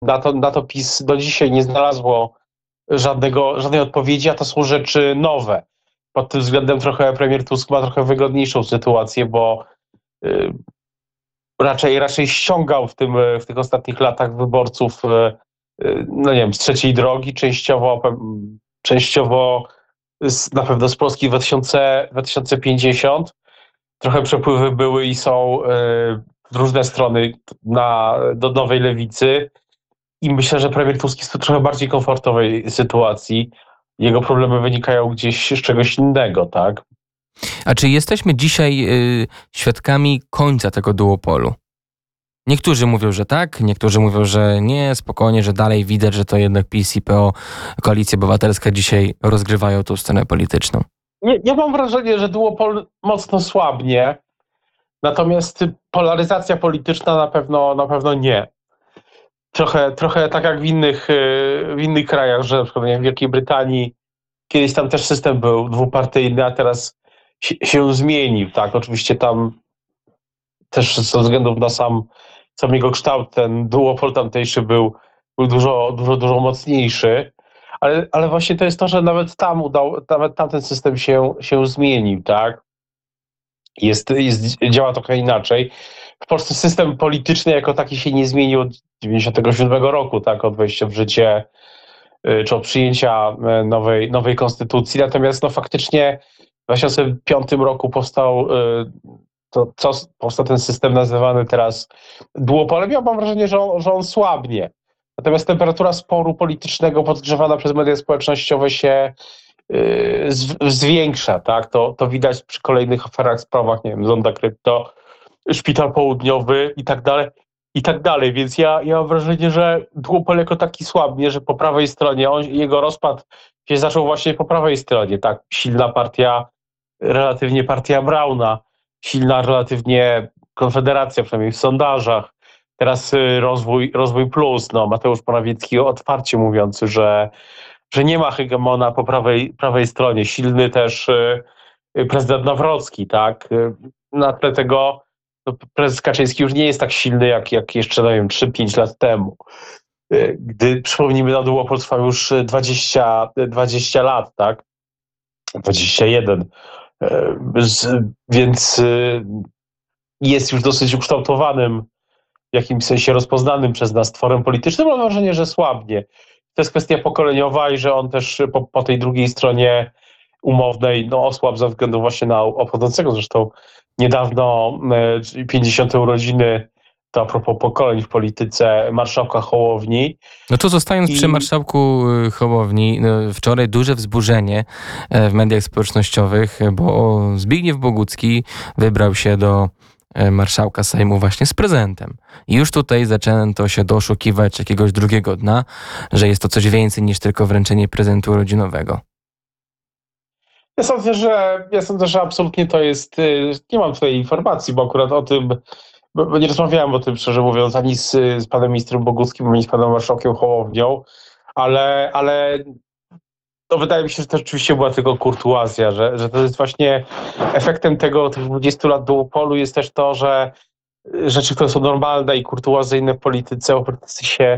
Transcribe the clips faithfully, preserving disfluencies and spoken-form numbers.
Na to, na to PiS do dzisiaj nie znalazło żadnego, żadnej odpowiedzi, a to są rzeczy nowe. Pod tym względem trochę premier Tusk ma trochę wygodniejszą sytuację, bo y, raczej, raczej ściągał w, tym, w tych ostatnich latach wyborców, y, y, no nie wiem, z trzeciej drogi, częściowo, częściowo z, na pewno z Polski dwa tysiące pięćdziesiąt. Trochę przepływy były i są y, w różne strony na, do nowej lewicy. I myślę, że premier Tusk jest w trochę bardziej komfortowej sytuacji. Jego problemy wynikają gdzieś z czegoś innego, tak? A czy jesteśmy dzisiaj y, świadkami końca tego duopolu? Niektórzy mówią, że tak, niektórzy mówią, że nie, spokojnie, że dalej widać, że to jednak PiS i P O, Koalicja Obywatelska dzisiaj rozgrywają tą scenę polityczną. Nie, ja mam wrażenie, że duopol mocno słabnie, natomiast polaryzacja polityczna na pewno, na pewno nie. Trochę, trochę tak jak w innych, w innych krajach, że na przykład w Wielkiej Brytanii kiedyś tam też system był dwupartyjny, a teraz się, się zmienił, tak? Oczywiście tam też ze względów na sam, sam jego kształt ten duopol tamtejszy był, był dużo, dużo, dużo mocniejszy, ale, ale właśnie to jest to, że nawet tam udał, nawet tamten system się, się zmienił, tak? Jest, jest, działa trochę inaczej. W Polsce system polityczny jako taki się nie zmienił od dziewięćdziesiątego siódmego roku, tak, od wejścia w życie czy od przyjęcia nowej, nowej konstytucji. Natomiast no, faktycznie w dwa tysiące piątym roku powstał, to, co, powstał ten system nazywany teraz duopolem. Ja mam wrażenie, że on, że on słabnie. Natomiast temperatura sporu politycznego podgrzewana przez media społecznościowe się zwiększa, tak? To, to widać przy kolejnych aferach, sprawach, nie wiem, Zonda Krypto, Szpital Południowy i tak dalej, i tak dalej. Więc ja, ja mam wrażenie, że duopol jako taki słabnie, że po prawej stronie, on, jego rozpad się zaczął właśnie po prawej stronie, tak? Silna partia, relatywnie partia Brauna, silna relatywnie Konfederacja, przynajmniej w sondażach. Teraz rozwój, rozwój plus, no Mateusz Morawiecki otwarcie mówiący, że że nie ma hegemona po prawej, prawej stronie. Silny też y, prezydent Nawrocki, tak? Na tle tego no, prezes Kaczyński już nie jest tak silny, jak, jak jeszcze, nie wiem, trzy pięć lat temu. Y, gdy, przypomnijmy, na duopol trwa już dwadzieścia, dwadzieścia lat, tak? dwadzieścia jeden. Y, z, więc y, jest już dosyć ukształtowanym, w jakimś sensie rozpoznanym przez nas tworem politycznym. Mam wrażenie, że słabnie. To jest kwestia pokoleniowa i że on też po, po tej drugiej stronie umownej no, osłabł ze względu właśnie na obchodzącego zresztą niedawno e, pięćdziesiąte urodziny, to a propos pokoleń w polityce, marszałka Hołowni. No to zostając I... przy marszałku Hołowni, no, wczoraj duże wzburzenie w mediach społecznościowych, bo Zbigniew Bogucki wybrał się do marszałka Sejmu właśnie z prezentem. I już tutaj zaczęto się doszukiwać jakiegoś drugiego dna, że jest to coś więcej niż tylko wręczenie prezentu urodzinowego. Ja sądzę, że ja sądzę, że absolutnie to jest, nie mam tutaj informacji, bo akurat o tym, bo nie rozmawiałem o tym, szczerze mówiąc, ani z, z panem ministrem Boguckim, ani z panem marszałkiem Hołownią, ale, ale to wydaje mi się, że to rzeczywiście była tylko kurtuazja, że, że to jest właśnie efektem tego, tych dwudziestu lat duopolu jest też to, że rzeczy, które są normalne i kurtuazyjne w polityce, bo politycy się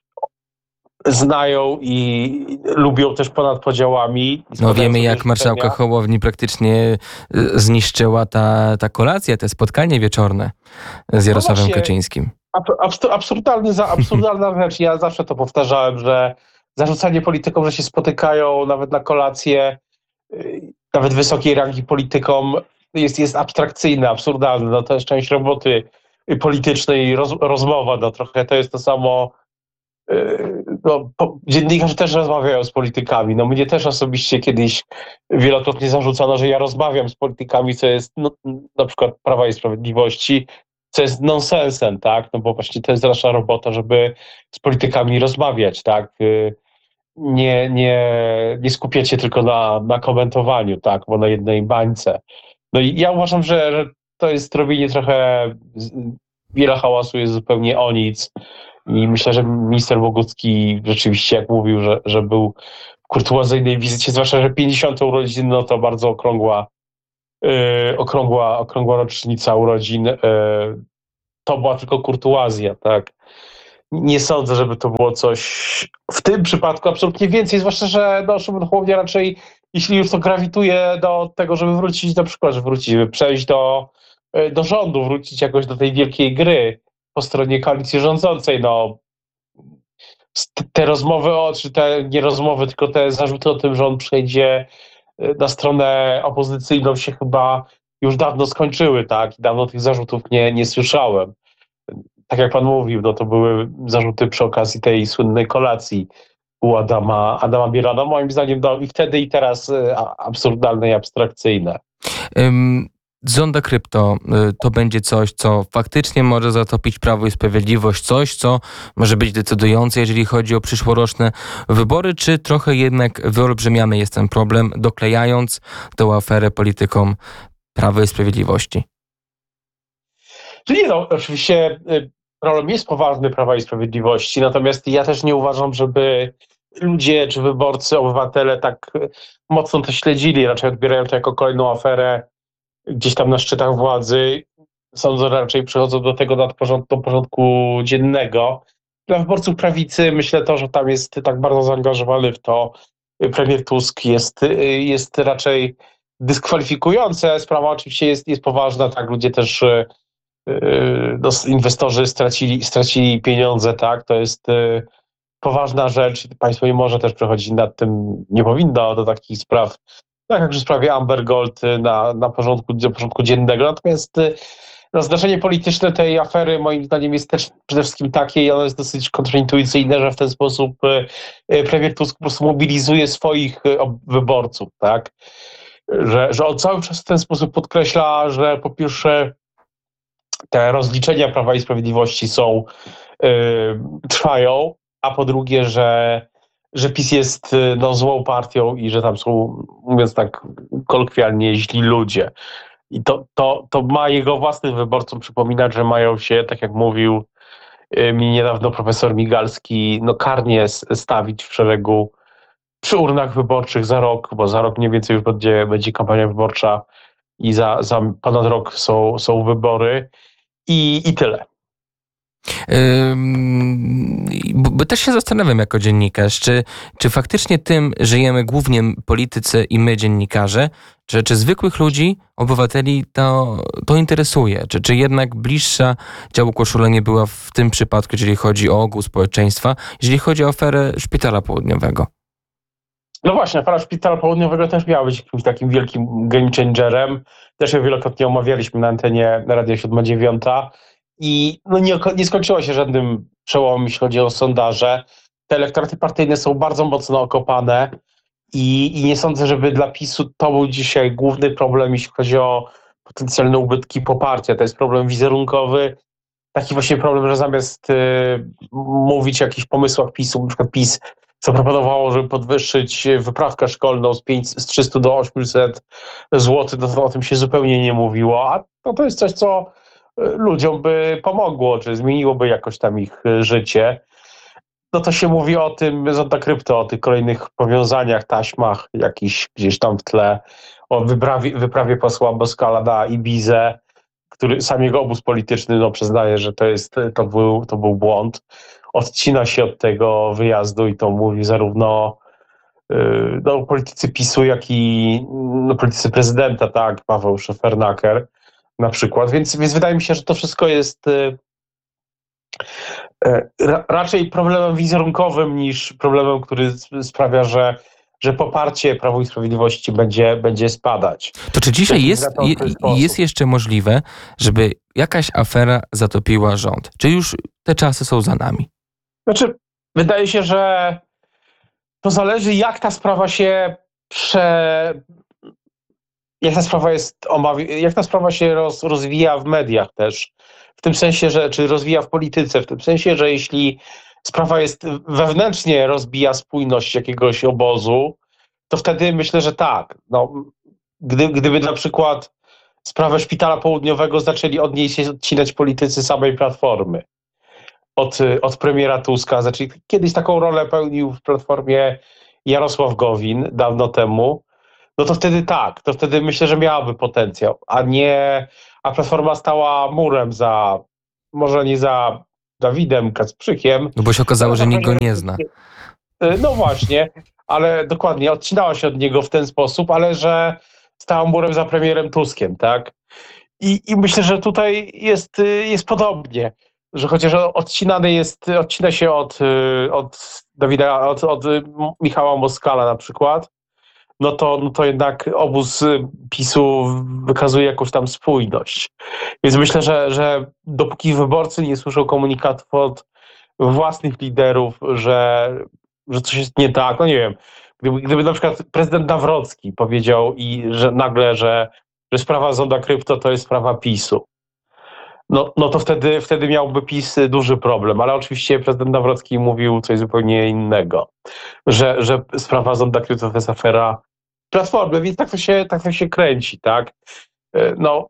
znają i lubią też ponad podziałami. No wiemy, jak marszałka Hołowni praktycznie zniszczyła ta, ta kolacja, te spotkanie wieczorne z Jarosławem no Kaczyńskim. Absurdalny, absurdalna rzecz. Ja zawsze to powtarzałem, że zarzucanie politykom, że się spotykają nawet na kolację, nawet wysokiej rangi politykom, jest, jest abstrakcyjne, absurdalne. No to jest część roboty politycznej, roz, rozmowa. No trochę to jest to samo. No, dziennikarze też rozmawiają z politykami. No mnie też osobiście kiedyś wielokrotnie zarzucano, że ja rozmawiam z politykami, co jest no, na przykład Prawa i Sprawiedliwości, co jest nonsensem, tak? No bo właśnie to jest nasza robota, żeby z politykami rozmawiać, tak? Nie, nie, nie skupiać się tylko na, na komentowaniu, tak? Bo na jednej bańce. No i ja uważam, że, że to jest robienie trochę, wiele hałasu jest zupełnie o nic. I myślę, że minister Bogucki rzeczywiście, jak mówił, że, że był w kurtuazyjnej wizycie, zwłaszcza, że pięćdziesiąte urodziny, no to bardzo okrągła, yy, okrągła, okrągła rocznica urodzin. Yy, to była tylko kurtuazja, tak. nie sądzę, żeby to było coś w tym przypadku absolutnie więcej, zwłaszcza, że no, Szymon Hołownia raczej, jeśli już to grawituje do tego, żeby wrócić, na przykład, żeby wrócić, żeby przejść do, do rządu, wrócić jakoś do tej wielkiej gry po stronie koalicji rządzącej, no te rozmowy o, czy te nie rozmowy, tylko te zarzuty o tym, że on przejdzie na stronę opozycyjną się chyba już dawno skończyły, tak? I dawno tych zarzutów nie, nie słyszałem. Tak jak pan mówił, no to były zarzuty przy okazji tej słynnej kolacji u Adama, Adama Bielana, moim zdaniem no, i wtedy i teraz absurdalne i abstrakcyjne. Um... Zonda krypto to będzie coś, co faktycznie może zatopić Prawo i Sprawiedliwość, coś, co może być decydujące, jeżeli chodzi o przyszłoroczne wybory, czy trochę jednak wyolbrzymiany jest ten problem, doklejając tę aferę politykom Prawa i Sprawiedliwości? Czyli no, oczywiście problem jest poważny Prawa i Sprawiedliwości, natomiast ja też nie uważam, żeby ludzie czy wyborcy, obywatele tak mocno to śledzili, raczej odbierają to jako kolejną aferę gdzieś tam na szczytach władzy. Sądzę, że raczej przychodzą do tego do porządku, do porządku dziennego. Dla wyborców prawicy myślę to, że tam jest tak bardzo zaangażowany w to premier Tusk jest, jest raczej dyskwalifikujące. Sprawa oczywiście jest, jest poważna, tak, ludzie też no, inwestorzy stracili, stracili pieniądze, tak, to jest poważna rzecz. Państwo nie może też przechodzić nad tym, nie powinno do takich spraw, tak jak w sprawie Amber Gold na, na porządku, do porządku dziennego. Natomiast no, znaczenie polityczne tej afery moim zdaniem jest też przede wszystkim takie i ono jest dosyć kontraintuicyjne, że w ten sposób premier Tusk po prostu mobilizuje swoich wyborców, tak? Że, że on cały czas w ten sposób podkreśla, że po pierwsze te rozliczenia Prawa i Sprawiedliwości są, yy, trwają, a po drugie, że, że PiS jest no, złą partią i że tam są, mówiąc tak kolokwialnie, źli ludzie. I to, to, to ma jego własnym wyborcom przypominać, że mają się, tak jak mówił yy, mi niedawno profesor Migalski, no karnie stawić w szeregu przy urnach wyborczych za rok, bo za rok mniej więcej już będzie, będzie kampania wyborcza i za, za ponad rok są, są wybory. I, i tyle. Bo, bo też się zastanawiam jako dziennikarz, czy, czy faktycznie tym żyjemy głównie politycy i my dziennikarze, czy, czy zwykłych ludzi, obywateli to, to interesuje, czy, czy jednak bliższa działu koszulenie była w tym przypadku, jeżeli chodzi o ogół społeczeństwa, jeżeli chodzi o aferę Szpitala Południowego? No właśnie, afera Szpitala Południowego też miała być jakimś takim wielkim game changerem. Też ją wielokrotnie omawialiśmy na antenie Radia siedem dziewięć i no nie, nie skończyło się żadnym przełomem, jeśli chodzi o sondaże. Te elektoraty partyjne są bardzo mocno okopane i, i nie sądzę, żeby dla PiSu to był dzisiaj główny problem, jeśli chodzi o potencjalne ubytki poparcia. To jest problem wizerunkowy, taki właśnie problem, że zamiast y, mówić o jakichś pomysłach PiSu, na przykład PiS zaproponowało, żeby podwyższyć wyprawkę szkolną z, pięć, z trzysta do ośmiuset złotych, no to o tym się zupełnie nie mówiło, a no to jest coś, co ludziom by pomogło, czy zmieniłoby jakoś tam ich życie. No to się mówi o tym, Zonda Krypto, o tych kolejnych powiązaniach, taśmach, jakiś gdzieś tam w tle, o wyprawie, wyprawie posła Boskala na Ibizę, który sam jego obóz polityczny no, przyznaje, że to, jest, to, był, to był błąd. Odcina się od tego wyjazdu i to mówi zarówno yy, no, politycy PiSu, jak i no, politycy prezydenta, tak, Paweł Szefernaker na przykład. Więc, więc wydaje mi się, że to wszystko jest yy, yy, raczej problemem wizerunkowym niż problemem, który sprawia, że że poparcie Prawu i Sprawiedliwości będzie, będzie spadać. To czy dzisiaj jest, jest jeszcze możliwe, żeby jakaś afera zatopiła rząd? Czy już te czasy są za nami? Znaczy, wydaje się, że to zależy, jak ta sprawa się prze... jak ta sprawa jest omawi... jak ta sprawa się roz... rozwija w mediach też. W tym sensie, że czy rozwija w polityce, w tym sensie, że jeśli sprawa jest wewnętrznie rozbija spójność jakiegoś obozu, to wtedy myślę, że tak. No, gdy, gdyby na przykład sprawę Szpitala Południowego zaczęli od niej się odcinać politycy samej Platformy, od, od premiera Tuska, zaczęli, kiedyś taką rolę pełnił w Platformie Jarosław Gowin dawno temu, no to wtedy tak, to wtedy myślę, że miałaby potencjał, a nie, a Platforma stała murem za, może nie za Dawidem Kacprzykiem. No bo się okazało, że nikt go nie zna. No właśnie, ale dokładnie, odcinała się od niego w ten sposób, ale że stała murem za premierem Tuskiem, tak? I, i myślę, że tutaj jest, jest podobnie, że chociaż odcinany jest, odcina się od, od Dawida, od, od Michała Moskala na przykład, no to, no to jednak obóz PiSu wykazuje jakąś tam spójność. Więc myślę, że, że dopóki wyborcy nie słyszą komunikatów od własnych liderów, że, że coś jest nie tak, no nie wiem, gdyby, gdyby na przykład prezydent Nawrocki powiedział i że nagle, że, że sprawa Zonda Krypto to jest sprawa PiSu, no, no to wtedy, wtedy miałby PiS duży problem, ale oczywiście prezydent Nawrocki mówił coś zupełnie innego, że, że sprawa Zonda Krypto to jest afera Platformy, więc tak to się, tak to się kręci, tak? No,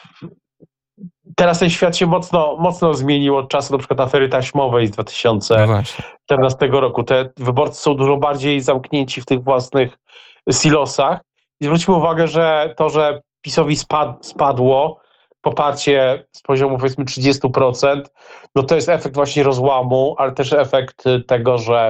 teraz ten świat się mocno, mocno zmienił od czasu na przykład afery taśmowej z dwa tysiące czternastego roku. Te wyborcy są dużo bardziej zamknięci w tych własnych silosach. I zwróćmy uwagę, że to, że PiS-owi spad, spadło poparcie z poziomu powiedzmy trzydzieści procent, no to jest efekt właśnie rozłamu, ale też efekt tego, że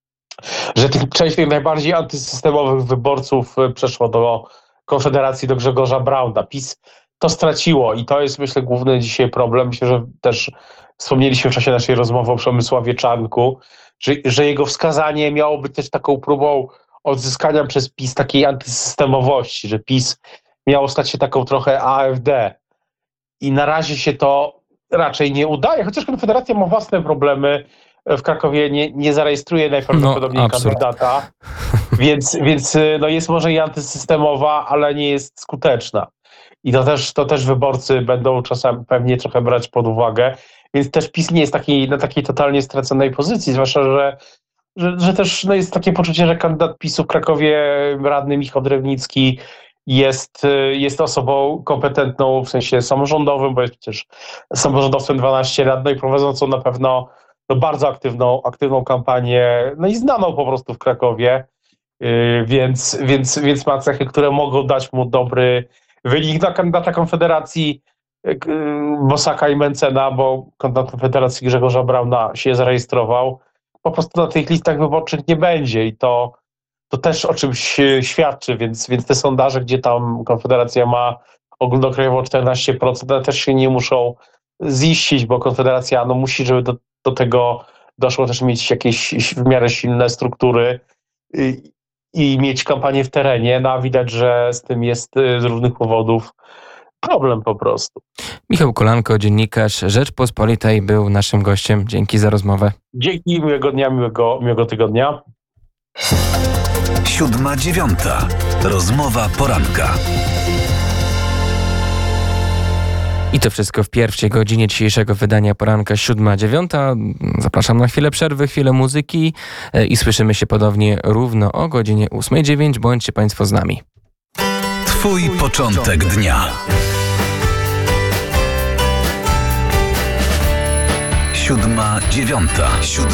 że tych, część tych najbardziej antysystemowych wyborców przeszło do Konfederacji, do Grzegorza Brauna. PiS to straciło i to jest, myślę, główny dzisiaj problem. Myślę, że też wspomnieliśmy w czasie naszej rozmowy o Przemysławie Czarnku, że, że jego wskazanie miało być też taką próbą odzyskania przez PiS takiej antysystemowości, że PiS miało stać się taką trochę A F D. I na razie się to raczej nie udaje, chociaż Konfederacja ma własne problemy. W Krakowie nie, nie zarejestruje najprawdopodobniej no, kandydata, więc, więc no jest może i antysystemowa, ale nie jest skuteczna. I to też, to też wyborcy będą czasem pewnie trochę brać pod uwagę, więc też PiS nie jest taki, na takiej totalnie straconej pozycji, zwłaszcza, że, że, że też no jest takie poczucie, że kandydat PiSu w Krakowie, radny Michał Drewnicki, jest, jest osobą kompetentną w sensie samorządowym, bo jest przecież samorządowcem dwanaście lat, no i prowadzącą na pewno no bardzo aktywną, aktywną kampanię, no i znaną po prostu w Krakowie, yy, więc, więc, więc ma cechy, które mogą dać mu dobry wynik na kandydata Konfederacji yy, Bosaka i Mencena, bo kandydat Konfederacji Grzegorza Brauna się zarejestrował. Po prostu na tych listach wyborczych nie będzie i to, to też o czymś świadczy, więc, więc te sondaże, gdzie tam Konfederacja ma ogólnokrajowo czternaście procent, ale też się nie muszą ziścić, bo Konfederacja no, musi, żeby do do tego doszło też mieć jakieś w miarę silne struktury i, i mieć kampanię w terenie, no a widać, że z tym jest z różnych powodów problem po prostu. Michał Kolanko, dziennikarz Rzeczpospolitej, był naszym gościem. Dzięki za rozmowę. Dzięki, miłego dnia, miłego, miłego tygodnia. Siódma dziewiąta. Rozmowa poranka. I to wszystko w pierwszej godzinie dzisiejszego wydania poranka siódma dziewiąta. Zapraszam na chwilę przerwy, chwilę muzyki i słyszymy się podobnie równo o godzinie ósmej dziewięć. Bądźcie Państwo z nami. Twój początek dnia. Siódma dziewiąta. Siódma